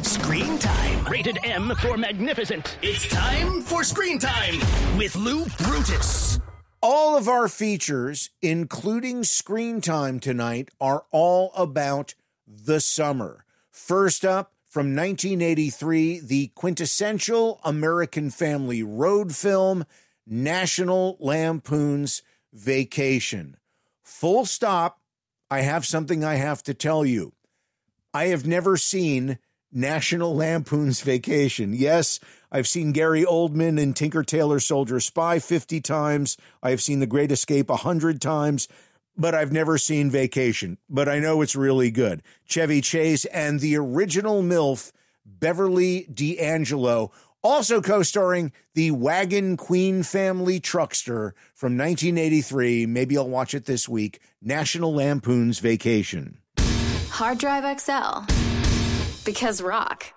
Screen Time. Rated M for magnificent. It's time for Screen Time with Lou Brutus. All of our features, including Screen Time tonight, are all about the summer. First up, from 1983, the quintessential American family road film, National Lampoon's Vacation. Full stop. I have something I have to tell you. I have never seen National Lampoon's Vacation. Yes, I've seen Gary Oldman and Tinker Tailor Soldier Spy 50 times. I have seen The Great Escape 100 times, but I've never seen Vacation. But I know it's really good. Chevy Chase and the original MILF, Beverly D'Angelo, also co-starring the Wagon Queen family truckster from 1983. Maybe I'll watch it this week. National Lampoon's Vacation. Hard Drive XL. Because rock.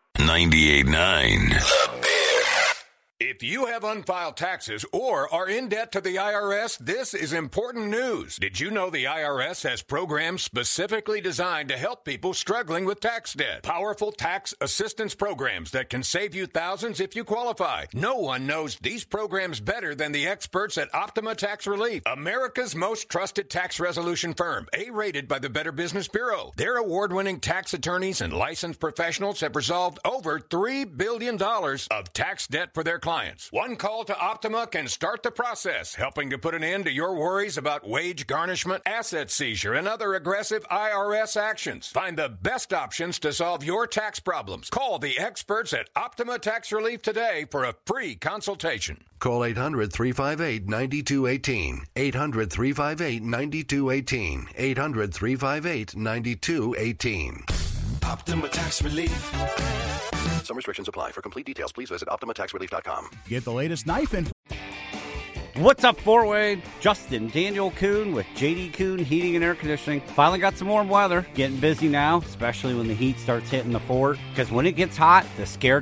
98.9. If you have unfiled taxes or are in debt to the IRS, this is important news. Did you know the IRS has programs specifically designed to help people struggling with tax debt? Powerful tax assistance programs that can save you thousands if you qualify. No one knows these programs better than the experts at Optima Tax Relief, America's most trusted tax resolution firm, A-rated by the Better Business Bureau. Their award-winning tax attorneys and licensed professionals have resolved over $3 billion of tax debt for their clients. One call to Optima can start the process, helping to put an end to your worries about wage garnishment, asset seizure, and other aggressive IRS actions. Find the best options to solve your tax problems. Call the experts at Optima Tax Relief today for a free consultation. Call 800-358-9218. 800-358-9218. 800-358-9218. Optima Tax Relief. Some restrictions apply. For complete details, please visit OptimaTaxRelief.com. Get the latest knife info. What's up, Four-Way? Justin Daniel Kuhn with JD Kuhn Heating and Air Conditioning. Finally got some warm weather. Getting busy now, especially when the heat starts hitting the fort. Because when it gets hot, the scare